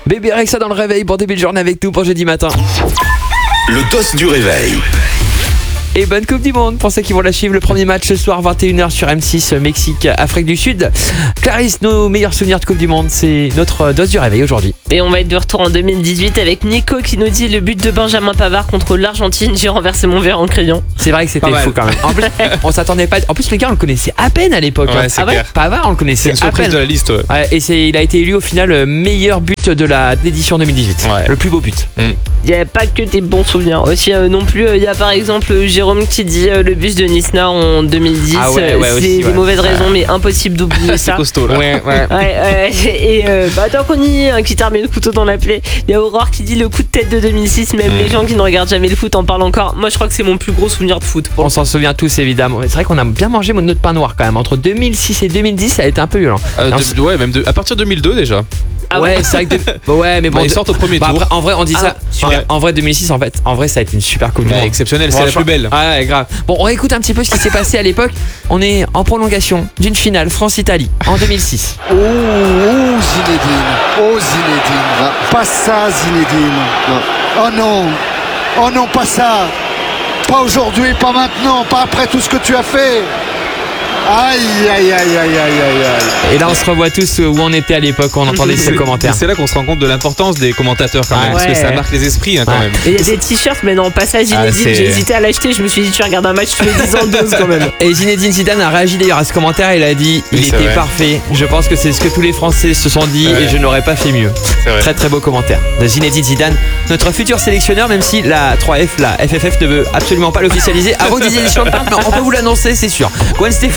Bébé Rexha dans le réveil pour début de journée avec nous pour jeudi matin. Le dos du réveil. Et bonne Coupe du Monde pour ceux qui vont la suivre. Le premier match ce soir 21h sur M6, Mexique, Afrique du Sud. Clarisse, nos meilleurs souvenirs de Coupe du Monde, c'est notre dose du réveil aujourd'hui. Et on va être de retour en 2018 avec Nico qui nous dit le but de Benjamin Pavard contre l'Argentine. J'ai renversé mon verre en crayon. C'est vrai que c'était fou quand même. En plus, on s'attendait pas. En plus, les gars, on le connaissait à peine à l'époque. Ouais, c'est clair. Pavard, on le connaissait C'est une à peine. surprise de la liste. Ouais. Il a été élu au final meilleur but de l'édition 2018. Ouais. Le plus beau but. Il n'y a pas que des bons souvenirs. Aussi, non plus, il y a par exemple Jérôme qui dit le bus de Nisna en 2010. Ah ouais, c'est aussi, des ouais. mauvaises raisons, mais impossible d'oublier C'est ça. costaud là. Ouais. Et tant qu'on y est, qui termine le couteau dans la plaie, il y a Aurore qui dit le coup de tête de 2006. Même les gens qui ne regardent jamais le foot en parlent encore. Moi, je crois que c'est mon plus gros souvenir de foot. On s'en souvient tous évidemment. C'est vrai qu'on a bien mangé notre pain noir quand même. Entre 2006 et 2010, ça a été un peu violent. Ouais, même à partir de 2002 déjà. Ah ouais, c'est vrai que ouais, mais bon, Ils sortent au premier tour. après, en vrai, on dit ça. super. En vrai, 2006, en vrai, ça a été une super Coupe du Monde. Exceptionnel, c'est la plus belle. Ah ouais, grave. Bon, on réécoute un petit peu ce qui s'est passé à l'époque. On est en prolongation d'une finale France-Italie en 2006. Oh Zinedine, pas ça Zinedine. Oh non, pas ça. Pas aujourd'hui, pas maintenant, pas après tout ce que tu as fait. Aïe. Et là, on se revoit tous où on était à l'époque, on entendait ces commentaires. C'est là qu'on se rend compte de l'importance des commentateurs quand même, parce que ça marque les esprits quand même. Et il y a des t-shirts, mais non, pas ça, Zinedine. J'ai hésité à l'acheter. Je me suis dit, tu regardes un match tous les 10 ans, 12 quand même. Et Zinedine Zidane a réagi d'ailleurs à ce commentaire. Il a dit il était parfait. Je pense que c'est ce que tous les Français se sont dit et je n'aurais pas fait mieux. Très très beau commentaire de Zinedine Zidane, notre futur sélectionneur, même si la 3F, la FFF ne veut absolument pas l'officialiser avant que Didier Deschamps parte. Mais on peut vous l'annoncer, c'est sûr. Gwen Stéphane